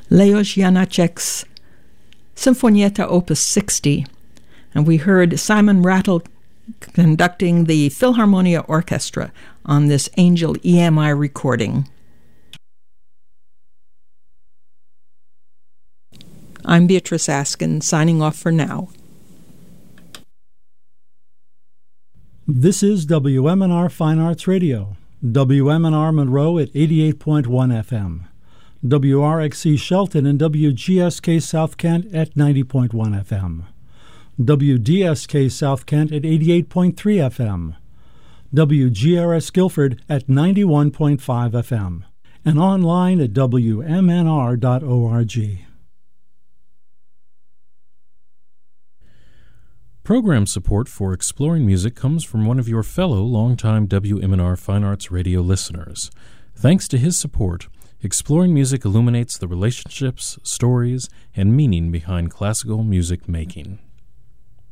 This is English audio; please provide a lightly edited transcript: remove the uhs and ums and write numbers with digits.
Leos Janáček's Sinfonietta Opus 60, and we heard Simon Rattle conducting the Philharmonia Orchestra on this Angel EMI recording. I'm Beatrice Askin, signing off for now. This is WMNR Fine Arts Radio, WMNR Monroe at 88.1 FM, WRXC Shelton and WGSK South Kent at 90.1 FM, WDSK South Kent at 88.3 FM, WGRS Guilford at 91.5 FM, and online at WMNR.org. Program support for Exploring Music comes from one of your fellow longtime WMNR Fine Arts Radio listeners. Thanks to his support, Exploring Music illuminates the relationships, stories, and meaning behind classical music making.